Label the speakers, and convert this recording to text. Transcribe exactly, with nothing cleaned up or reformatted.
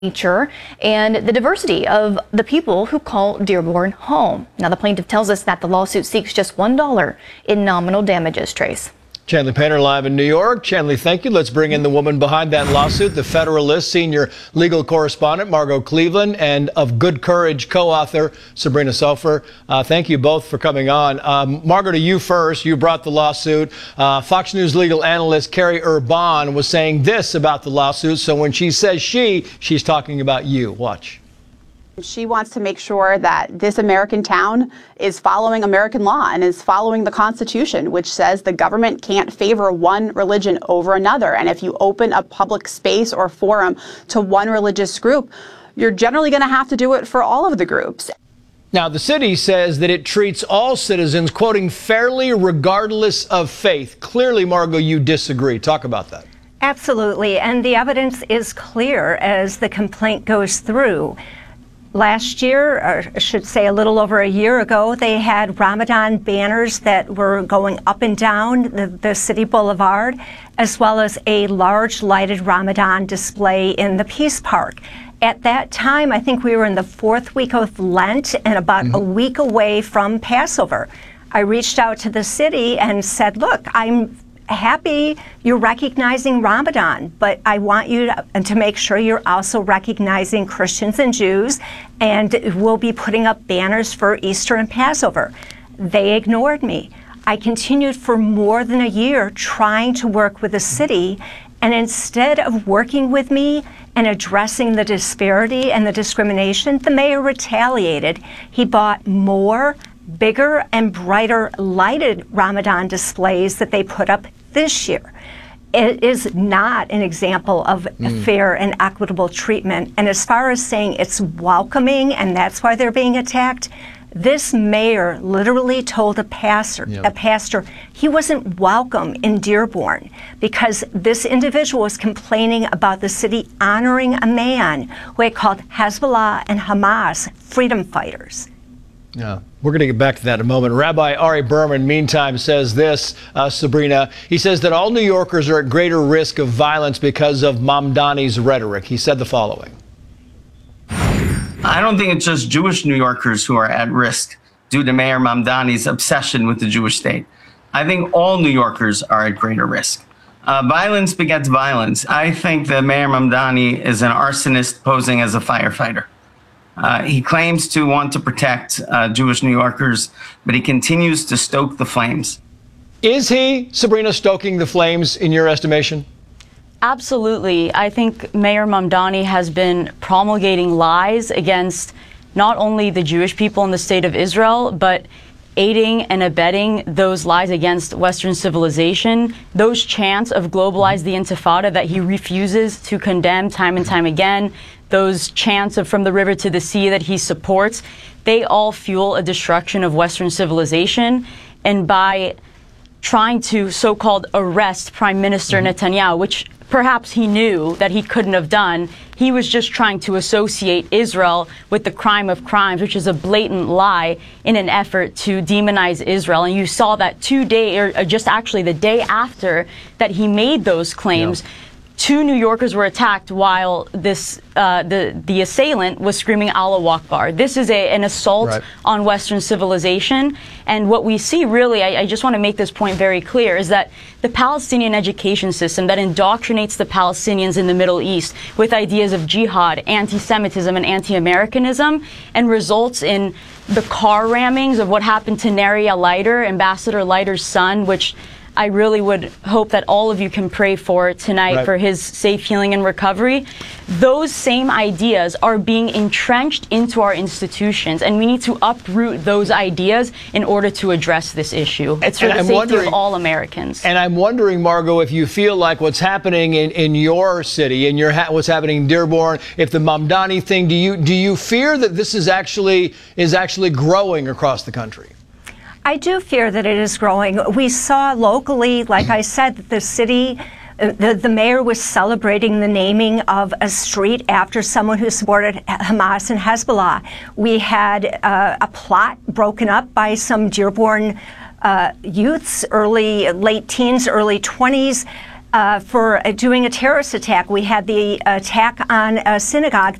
Speaker 1: nature and the diversity of the people who call Dearborn home. Now, the plaintiff tells us that the lawsuit seeks just one dollar in nominal damages. Trace.
Speaker 2: Chanley Painter live in New York. Chanley, thank you. Let's bring in the woman behind that lawsuit, the Federalist senior legal correspondent, Margot Cleveland, and of Good Courage co-author, Sabrina Sofer. Uh, thank you both for coming on. Um, Margot, to you first. You brought the lawsuit. Uh, Fox News legal analyst Carrie Urban was saying this about the lawsuit. So when she says she, she's talking about you. Watch.
Speaker 3: She wants to make sure that this American town is following American law and is following the Constitution, which says the government can't favor one religion over another. And if you open a public space or forum to one religious group, you're generally going to have to do it for all of the groups.
Speaker 2: Now, the city says that it treats all citizens, quoting, fairly regardless of faith. Clearly, Margot, you disagree. Talk about that.
Speaker 4: Absolutely. And the evidence is clear as the complaint goes through. Last year, or I should say a little over a year ago, they had Ramadan banners that were going up and down the, the city boulevard, as well as a large lighted Ramadan display in the Peace Park. At that time, I think we were in the fourth week of Lent and about mm-hmm. a week away from Passover. I reached out to the city and said, look, I'm happy you're recognizing Ramadan, but I want you to, to make sure you're also recognizing Christians and Jews, and we'll be putting up banners for Easter and Passover. They ignored me. I continued for more than a year trying to work with the city, and instead of working with me and addressing the disparity and the discrimination, the mayor retaliated. He bought more, bigger, and brighter lighted Ramadan displays that they put up this year. It is not an example of mm. fair and equitable treatment. And as far as saying it's welcoming and that's why they're being attacked, this mayor literally told a pastor, yep. a pastor, he wasn't welcome in Dearborn because this individual was complaining about the city honoring a man who had called Hezbollah and Hamas freedom fighters.
Speaker 2: Yeah, we're going to get back to that in a moment. Rabbi Ari Berman, meantime, says this, uh, Sabrina. He says that all New Yorkers are at greater risk of violence because of Mamdani's rhetoric. He said the following.
Speaker 5: I don't think it's just Jewish New Yorkers who are at risk due to Mayor Mamdani's obsession with the Jewish state. I think all New Yorkers are at greater risk. Uh, violence begets violence. I think that Mayor Mamdani is an arsonist posing as a firefighter. Uh, he claims to want to protect uh, Jewish New Yorkers, but he continues to stoke the flames.
Speaker 2: Is he, Sabrina, stoking the flames in your estimation?
Speaker 6: Absolutely. I think Mayor Mamdani has been promulgating lies against not only the Jewish people in the state of Israel, but aiding and abetting those lies against Western civilization, those chants of globalize the Intifada that he refuses to condemn time and time again, those chants of from the river to the sea that he supports, they all fuel a destruction of Western civilization. And by trying to so-called arrest Prime Minister mm-hmm. Netanyahu, which perhaps he knew that he couldn't have done, he was just trying to associate Israel with the crime of crimes, which is a blatant lie in an effort to demonize Israel. And you saw that two days, or just actually the day after that he made those claims, yeah. two New Yorkers were attacked while this uh, the the assailant was screaming Allahu Akbar. This is a, an assault right. on Western civilization. And what we see really, I, I just want to make this point very clear, is that the Palestinian education system that indoctrinates the Palestinians in the Middle East with ideas of jihad, anti-Semitism, and anti-Americanism, and results in the car rammings of what happened to Neria Leiter, Ambassador Leiter's son, which I really would hope that all of you can pray for tonight right. for his safe healing and recovery. Those same ideas are being entrenched into our institutions, and we need to uproot those ideas in order to address this issue. It's for the safety of all Americans.
Speaker 2: And I'm wondering, Margot, if you feel like what's happening in, in your city, in your ha what's happening in Dearborn, if the Mamdani thing, do you do you fear that this is actually is actually growing across the country?
Speaker 4: I do fear that it is growing. We saw locally, like I said, that the city, uh, the, the mayor was celebrating the naming of a street after someone who supported Hamas and Hezbollah. We had uh, a plot broken up by some Dearborn uh, youths, early, late teens, early twenties. uh, for uh, doing a terrorist attack. We had the attack on a synagogue